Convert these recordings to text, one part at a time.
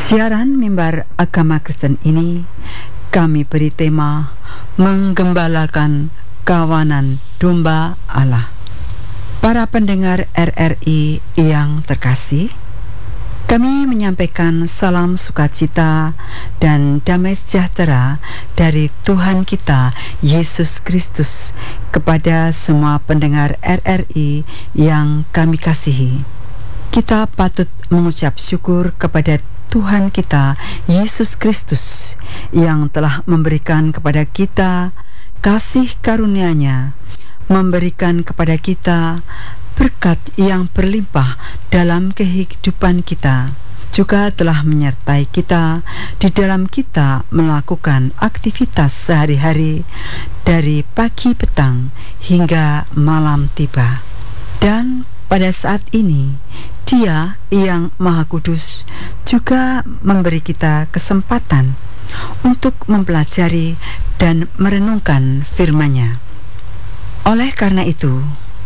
Siaran mimbar agama Kristen ini kami beri tema menggembalakan kawanan domba Allah. Para pendengar RRI yang terkasih, kami menyampaikan salam sukacita dan damai sejahtera dari Tuhan kita Yesus Kristus kepada semua pendengar RRI yang kami kasihi. Kita patut mengucap syukur kepada Tuhan kita Yesus Kristus yang telah memberikan kepada kita kasih karunia-Nya, memberikan kepada kita berkat yang berlimpah dalam kehidupan kita, juga telah menyertai kita di dalam kita melakukan aktivitas sehari-hari dari pagi petang hingga malam tiba. Dan pada saat ini Dia yang Maha Kudus juga memberi kita kesempatan untuk mempelajari dan merenungkan firman-Nya. Oleh karena itu,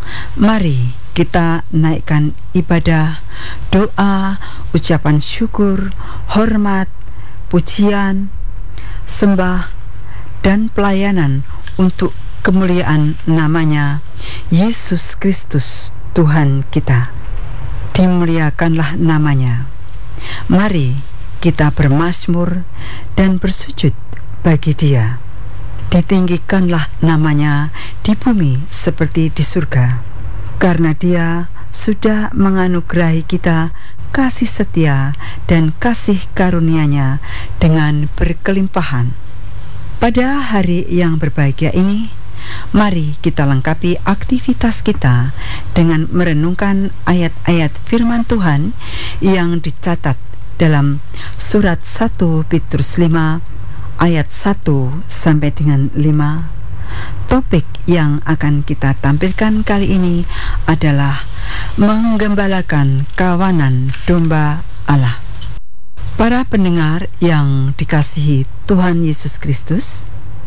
mari kita naikkan ibadah, doa, ucapan syukur, hormat, pujian, sembah, dan pelayanan untuk kemuliaan namanya Yesus Kristus Tuhan kita. Dimuliakanlah namanya. Mari kita bermazmur dan bersujud bagi Dia. Ditinggikanlah namanya di bumi seperti di surga, karena Dia sudah menganugerahi kita kasih setia dan kasih karunia-Nya dengan berkelimpahan. Pada hari yang berbahagia ini, mari kita lengkapi aktivitas kita dengan merenungkan ayat-ayat firman Tuhan yang dicatat dalam surat 1 Petrus 5 ayat 1 sampai dengan 5. Topik yang akan kita tampilkan kali ini adalah menggembalakan kawanan domba Allah. Para pendengar yang dikasihi Tuhan Yesus Kristus,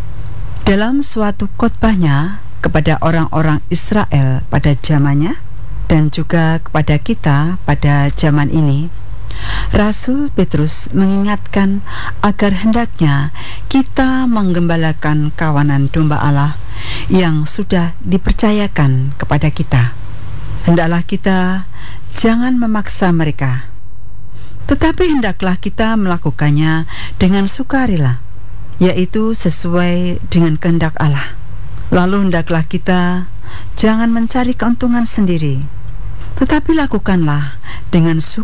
dalam suatu khotbahnya kepada orang-orang Israel pada zamannya dan juga kepada kita pada zaman ini, Rasul Petrus mengingatkan agar hendaknya kita menggembalakan kawanan domba Allah yang sudah dipercayakan kepada kita. Hendaklah kita jangan memaksa mereka, tetapi hendaklah kita melakukannya dengan sukarela, yaitu sesuai dengan kehendak Allah. Lalu hendaklah kita jangan mencari keuntungan sendiri, tetapi lakukanlah dengan